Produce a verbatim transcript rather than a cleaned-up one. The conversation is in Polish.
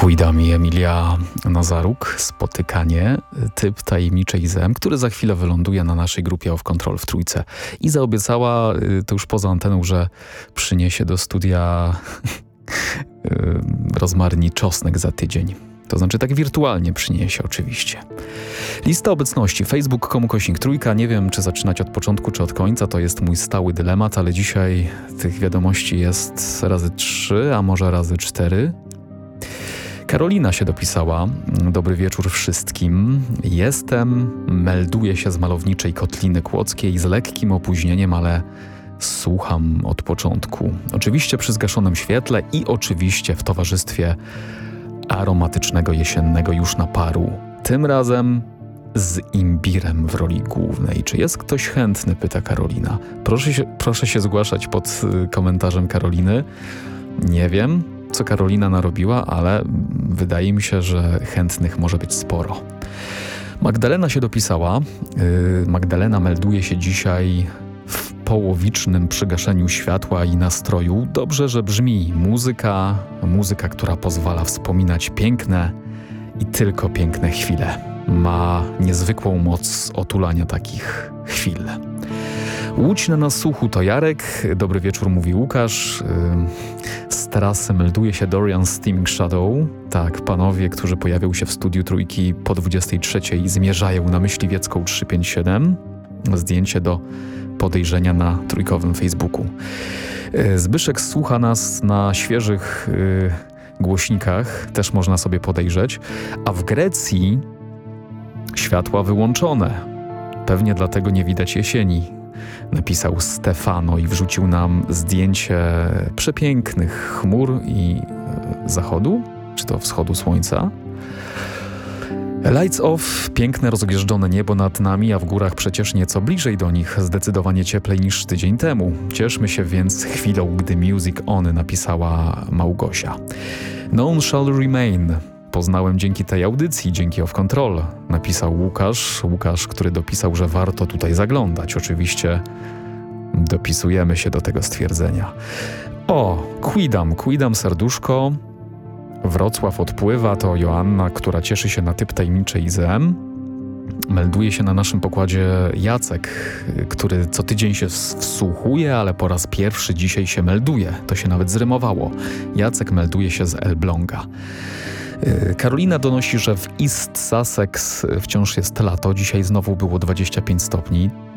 Quidam i Emilia Nazaruk, spotykanie, typ tajemniczej Zem, który za chwilę wyląduje na naszej grupie Off Control w Trójce. I zaobiecała, to już poza anteną, że przyniesie do studia rozmarni czosnek za tydzień. To znaczy tak wirtualnie przyniesie oczywiście. Lista obecności. Facebook kropka com kośnik trójka. Nie wiem, czy zaczynać od początku, czy od końca. To jest mój stały dylemat, ale dzisiaj tych wiadomości jest razy trzy, a może razy cztery. Karolina się dopisała. Dobry wieczór wszystkim. Jestem, melduję się z malowniczej Kotliny Kłodzkiej z lekkim opóźnieniem, ale słucham od początku. Oczywiście przy zgaszonym świetle i oczywiście w towarzystwie aromatycznego jesiennego już naparu. Tym razem z imbirem w roli głównej. Czy jest ktoś chętny? Pyta Karolina. Proszę się, proszę się zgłaszać pod komentarzem Karoliny. Nie wiem, co Karolina narobiła, ale wydaje mi się, że chętnych może być sporo. Magdalena się dopisała. Yy, Magdalena melduje się dzisiaj w połowicznym przygaszeniu światła i nastroju. Dobrze, że brzmi muzyka, muzyka, która pozwala wspominać piękne i tylko piękne chwile. Ma niezwykłą moc otulania takich chwil. Łódź na nasłuchu to Jarek. Dobry wieczór, mówi Łukasz. Z trasy melduje się Dorian Steaming Shadow. Tak, panowie, którzy pojawią się w studiu Trójki po dwudziestej trzeciej zmierzają na Myśliwiecką trzysta pięćdziesiąt siedem. Zdjęcie do podejrzenia na trójkowym Facebooku. Zbyszek słucha nas na świeżych yy, głośnikach, też można sobie podejrzeć, a w Grecji światła wyłączone. Pewnie dlatego nie widać jesieni, napisał Stefano i wrzucił nam zdjęcie przepięknych chmur i yy, zachodu, czy to wschodu słońca. Lights off, piękne rozgwieżdżone niebo nad nami, a w górach przecież nieco bliżej do nich, zdecydowanie cieplej niż tydzień temu. Cieszmy się więc chwilą, gdy music on, napisała Małgosia. None shall remain. Poznałem dzięki tej audycji, dzięki Off Control, napisał Łukasz. Łukasz, który dopisał, że warto tutaj zaglądać. Oczywiście dopisujemy się do tego stwierdzenia. O, Quidam, Quidam serduszko. Wrocław odpływa, to Joanna, która cieszy się na typ tajemniczej Zem. Melduje się na naszym pokładzie Jacek, który co tydzień się wsłuchuje, ale po raz pierwszy dzisiaj się melduje. To się nawet zrymowało. Jacek melduje się z Elbląga. Karolina donosi, że w East Sussex wciąż jest lato. Dzisiaj znowu było dwadzieścia pięć stopni.